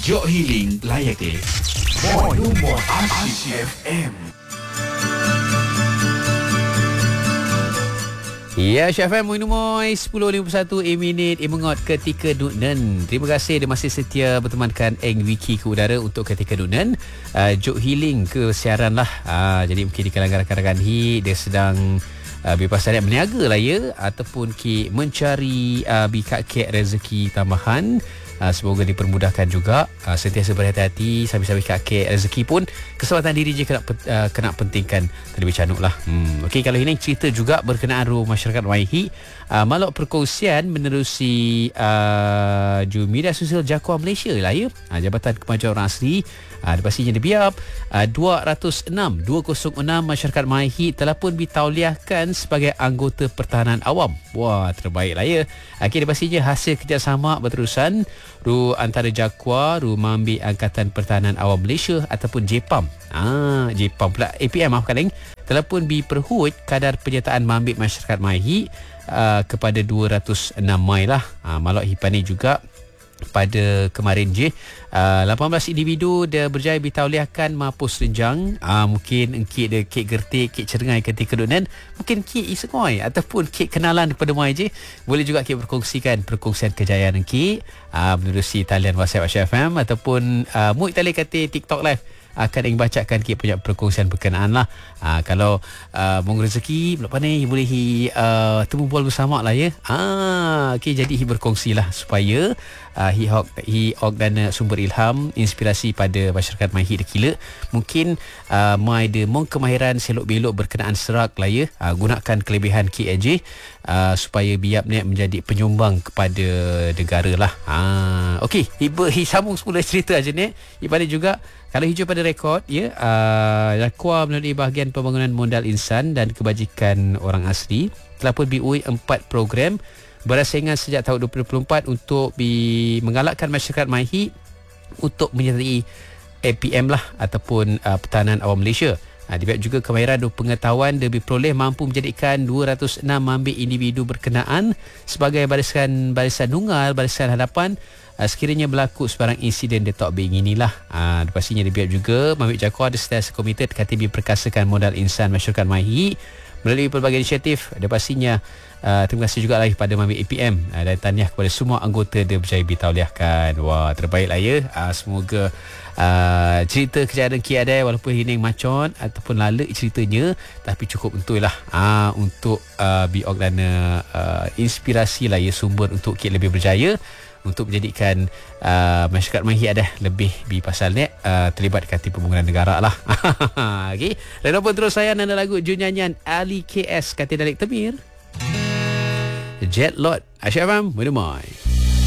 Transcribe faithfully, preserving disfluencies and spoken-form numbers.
Jok Healing layak deh. Moi Moi Asyik F M. Ya, Syaf M, Muinumoi sepuluh lima puluh satu A minit A mengot ketika Dunen. Terima kasih dia masih setia bertemankan Eng Wiki ke udara untuk ketika Dunen. Uh, Jok Healing ke siaran lah. Uh, jadi mungkin di kalangan rakan-rakan Hi, dia sedang uh, bebas harian berniaga lah ya, ataupun ki mencari uh, bikak-kek rezeki tambahan. Uh, semoga dipermudahkan juga. Uh, sentiasa berhati-hati sambil-sambil kakek rezeki pun keselamatan diri je kena, uh, kena pentingkan terlebih canuk lah. hmm. Okey, kalau ini cerita juga berkenaan ruh masyarakat Waihi. uh, Malok perkongsian menerusi uh, Jurumedia Sosial Jakwa Malaysia lah ya. uh, Jabatan Kemajuan Orang Asli uh, pastinya dibiap uh, dua ratus enam masyarakat Waihi telah pun ditauliahkan sebagai anggota pertahanan awam. Wah, terbaik lah ya. Okey, pastinya hasil kerjasama berterusan Ru antara Jakwa, Ru Mambik Angkatan Pertahanan Awam Malaysia ataupun J P A M. Ah, J P A M pula. A P M maafkan, telah pun diperhut kadar penyertaan Mambik masyarakat Maihi uh, kepada dua ratus enam mai lah. Ah, Malok Hipani juga pada kemarin je uh, lapan belas individu dia berjaya ditauliahkan mampus renjang. uh, Mungkin engkit dia kek gertik, kek cerengai ketika Dunen, mungkin kek isengoi ataupun kek kenalan kepada mai je. Boleh juga kek berkongsikan perkongsian kejayaan engkit uh, menerusi talian WhatsApp Asyik F M ataupun uh, muik tali kata TikTok live. Akan ingin bacakan kek punya perkongsian berkenaan lah. uh, Kalau uh, mong rezeki belum pandai, boleh uh, temu bual bersama lah ya. ah, okay, Jadi hi berkongsi lah supaya uh, hi hok hi hok dan sumber ilham inspirasi pada masyarakat Maihi dekila. Mungkin uh, mai de mong kemahiran selok belok berkenaan serak lah ya. uh, Gunakan kelebihan K A J uh, supaya biap ni menjadi penyumbang kepada negara lah. ah, Okay, hi, hi sambung semula cerita aja ni. Hi pada juga kalau hijau pada rekod ya, uh, Jakwa melalui bahagian pembangunan modal insan dan kebajikan orang asli telah pun biui empat program berasingan sejak tahun dua ribu dua puluh empat untuk bi menggalakkan masyarakat Maihi untuk menyertai A P M lah ataupun uh, Pertahanan Awam Malaysia. Ha, dibuat juga kemahiran dan pengetahuan dia diperoleh mampu menjadikan dua ratus enam mambik individu berkenaan sebagai barisan barisan nunggal, barisan hadapan Uh, sekiranya berlaku sebarang insiden dia tak beginilah. Uh, pastinya dibiap juga Mambik Jakwa ada sentiasa komited kata diperkasakan modal insan masyarakat Maihi melalui pelbagai inisiatif. Ada pastinya uh, terima kasih juga lagi pada Mambik A P M uh, dan tahniah kepada semua anggota dia berjaya ditauliahkan. Wah, terbaik lah ya. Uh, semoga uh, cerita kejayaan Ki ada walaupun ini macon ataupun lalak ceritanya, tapi cukup betul lah uh, untuk uh, biok dan uh, inspirasi lah ya, sumber untuk Ki lebih berjaya untuk menjadikan uh, masyarakat Maihi ada lebih di pasal ni uh, terlibat kati pembangunan negara lah. Okey, dan apa terus saya nanda lagu junyanyian Ali K S kati Dalik Temir Jet Lot Asyik F M Muda Mai.